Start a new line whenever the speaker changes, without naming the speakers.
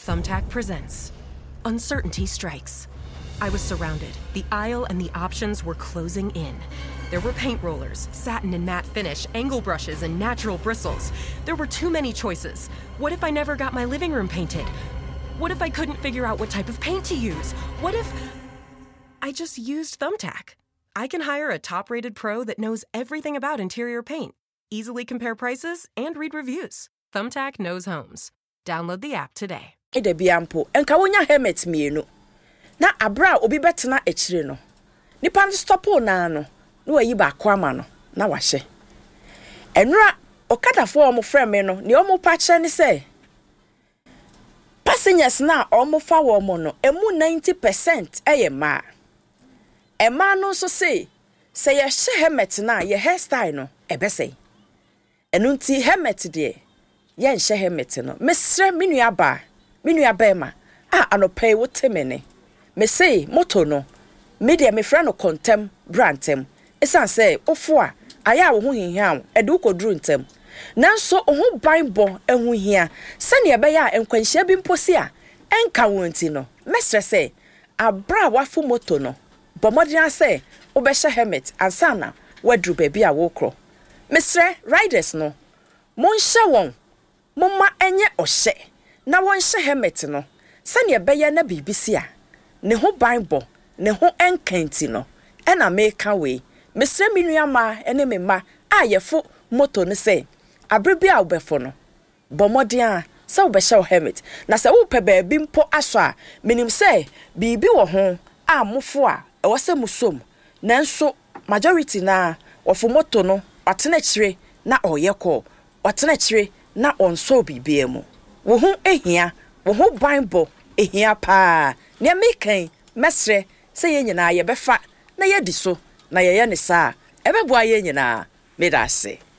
Thumbtack presents Uncertainty Strikes. I was surrounded. The aisle and the options were closing in. There were paint rollers, satin and matte finish, angle brushes, and natural bristles. There were too many choices. What if I never got my living room painted? What if I couldn't figure out what type of paint to use? What if I just used Thumbtack? I can hire a top-rated pro that knows everything about interior paint, easily compare prices, and read reviews. Thumbtack knows homes. Download the app today.
Ede biampo enka wonya helmet mienu na abra obi betena echire no nipa no stopo na no na wayi ba kwama no na wahye enura okadafo omo frame no ne omo pa kire ne se passengers na omo fa wo mo no emu 90% ema no so say ye hye helmet na ye hairstyle no ebese enunti helmet de ye nhye helmet no mesre minu aba Minu ya bema, anope wote mene. Me say, moto no, media me friend no contem, brantem. Esan say, ofua, aya wo hu hihiam, edu ko dru ntem. Nanso ohu banbo ehu hia, sane ebeya enkwanhia bi mposi a, enka wonti no. Mestre say, abra wafu moto no. Bomodina say, obehye helmet ansana wadru baby a wo kro. Mestre riders no. Monhye won. Momma enye ohye. Na wonhye helmet no sane ebeye na bibisi a ne ho banbo ne ho enkanti no ena meka we mesre minuama ene mema ayefo moto ne se abrebi a obefo no bomodin a se obehye helmet na se wo pe ba bi mpo aso a menim se bibi wo ho a mofo a ewose musom nanso majority na ofo moto no watena kire na oyeko watena kire na onso bibi emu wo hu ehia wo hu banbo ehia pa ne mekan mesre se ye nyina ye befa na ye di so na ye ne sa ebeboa ye nyina medase